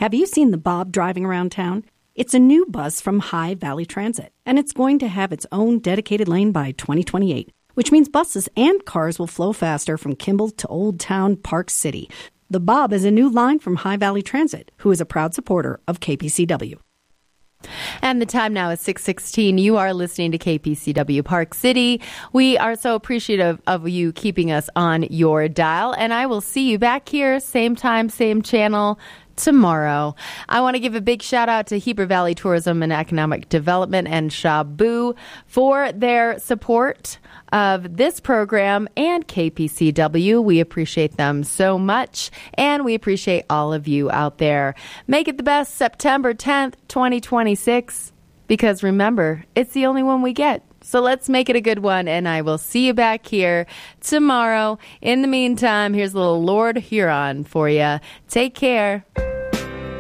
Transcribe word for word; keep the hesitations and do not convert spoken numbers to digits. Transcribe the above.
Have you seen the Bob driving around town? It's a new bus from High Valley Transit, and it's going to have its own dedicated lane by twenty twenty-eight, which means buses and cars will flow faster from Kimball to Old Town Park City. The Bob is a new line from High Valley Transit, who is a proud supporter of K P C W. And the time now is six sixteen. You are listening to K P C W Park City. We are so appreciative of you keeping us on your dial, and I will see you back here, same time, same channel, tomorrow. I want to give a big shout out to Heber Valley Tourism and Economic Development and Shabu for their support of this program and K P C W. We appreciate them so much, and we appreciate all of you out there. Make it the best September tenth, twenty twenty-six, because remember, it's the only one we get. So let's make it a good one, and I will see you back here tomorrow. In the meantime, here's a little Lord Huron for you. Take care.